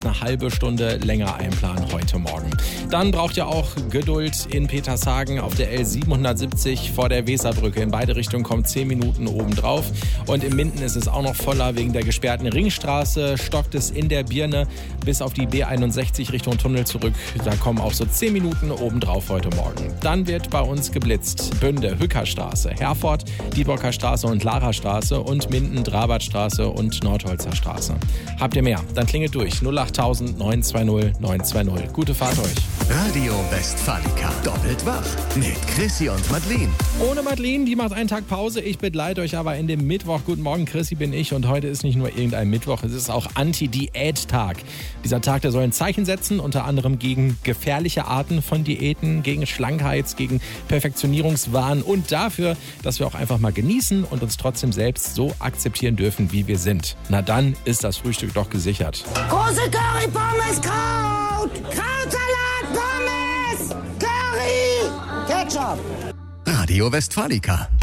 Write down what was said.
eine halbe Stunde länger einplanen heute Morgen. Dann braucht ihr auch Geduld in Petershagen auf der L770 vor der Weserbrücke. In beide Richtungen kommt 10 Minuten obendrauf. Und in Minden ist es auch noch voller wegen der gesperrten Ringstraße. Stockt es in der Birne bis auf die B61 Richtung Tunnel zurück. Da kommen auch so 10 Minuten obendrauf heute Morgen. Dann wird bei uns geblitzt. Bünde, Hückerstraße, Herford, Dieburger Straße und Larastraße und Minden, Drabartstraße und Nordholzer Straße. Habt ihr mehr? Dann klingelt durch 08000 920 920. Gute Fahrt euch. Radio Westfalica. Doppelt wach mit Chrissy und Madeleine. Ohne Madeleine, die macht einen Tag Pause. Ich begleite euch aber in dem Mittwoch. Guten Morgen, Chrissy bin ich. Und heute ist nicht nur irgendein Mittwoch, es ist auch Anti-Diät-Tag. Dieser Tag, der soll ein Zeichen setzen, unter anderem gegen gefährliche Arten von Diäten, gegen Schlankheits-, gegen Perfektionierungswahn und dafür, dass wir auch einfach mal genießen und uns trotzdem selbst so akzeptieren dürfen, wie wir sind. Na dann ist das Frühstück doch gesichert. Große Curry Pommes Kraut! Krautsalat Pommes! Curry! Ketchup! Radio Westfalica.